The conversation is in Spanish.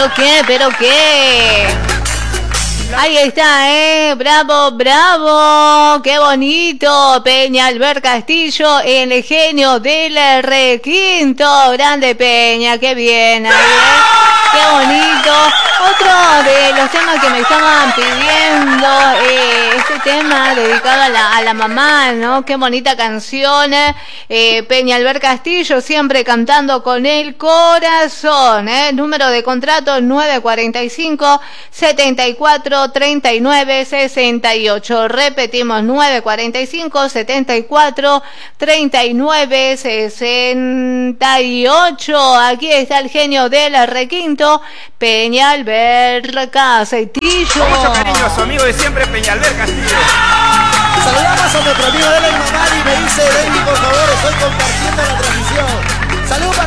¿Pero qué? Ahí está, bravo, bravo, qué bonito, Peñalver Castillo, el genio del requinto, grande Peña, qué bien, qué bonito. Otro de los temas que me estaban pidiendo, este tema dedicado a la mamá, ¿no? Qué bonita canción, Peñalver Castillo, siempre cantando con el corazón, número de contrato 945 74 39 68. Repetimos, 945 74 39 68. Aquí está el genio del requinto, Peñalver Castillo. Con mucho cariño, su amigo de siempre, Peñalver Castillo. Saludamos a nuestro amigo de la Mamari, me dice David, por favor, estoy compartiendo la transmisión. Saludos para